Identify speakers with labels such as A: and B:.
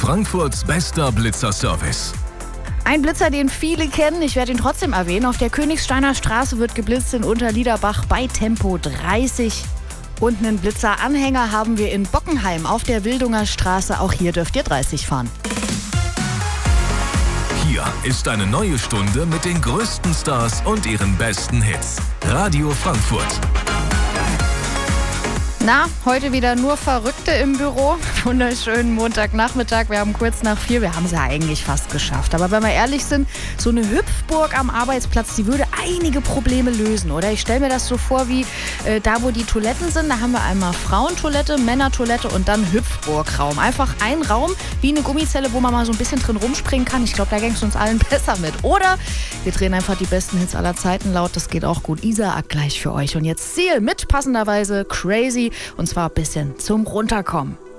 A: Frankfurts bester Blitzerservice.
B: Ein Blitzer, den viele kennen, ich werde ihn trotzdem erwähnen. Auf der Königsteiner Straße wird geblitzt in Unterliederbach bei Tempo 30. Und einen Blitzeranhänger haben wir in Bockenheim auf der Wildunger Straße. Auch hier dürft ihr 30 fahren.
A: Hier ist eine neue Stunde mit den größten Stars und ihren besten Hits. Radio Frankfurt.
B: Na, heute wieder nur Verrückte im Büro. Wunderschönen Montagnachmittag. Wir haben kurz nach 4. Wir haben es ja eigentlich fast geschafft. Aber wenn wir ehrlich sind, so eine Hüpfburg am Arbeitsplatz, die würde einige Probleme lösen, oder? Ich stelle mir das so vor wie da, wo die Toiletten sind. Da haben wir einmal Frauentoilette, Männertoilette und dann Hüpfburgraum. Einfach ein Raum wie eine Gummizelle, wo man mal so ein bisschen drin rumspringen kann. Ich glaube, da ging es uns allen besser mit. Oder wir drehen einfach die besten Hits aller Zeiten laut. Das geht auch gut. Isaak gleich für euch. Und jetzt Ziel mit passenderweise Crazy. Und zwar ein bisschen zum Runterkommen.